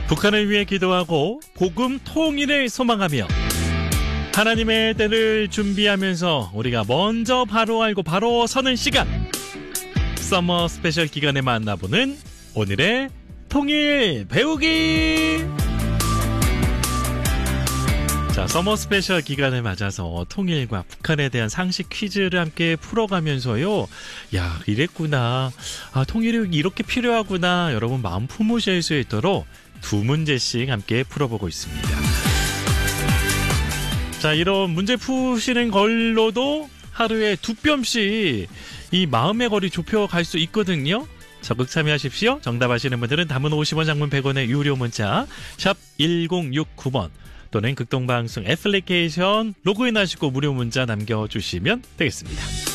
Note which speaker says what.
Speaker 1: 북한을 위해 기도하고 복음 통일을 소망하며 하나님의 때를 준비하면서 우리가 먼저 바로 알고 바로 서는 시간, 서머 스페셜 기간에 만나보는 오늘의 통일 배우기. 자, 서머 스페셜 기간을 맞아서 통일과 북한에 대한 상식 퀴즈를 함께 풀어가면서요, 야, 이랬구나, 통일이 이렇게 필요하구나, 여러분 마음 품으실 수 있도록 두 문제씩 함께 풀어보고 있습니다. 자, 이런 문제 푸시는 걸로도 하루에 2뼘씩 이 마음의 거리 좁혀갈 수 있거든요. 적극 참여하십시오. 정답 아시는 분들은 단문 50원, 장문 100원의 유료 문자 샵 1069번 또는 극동방송 애플리케이션 로그인하시고 무료 문자 남겨주시면 되겠습니다.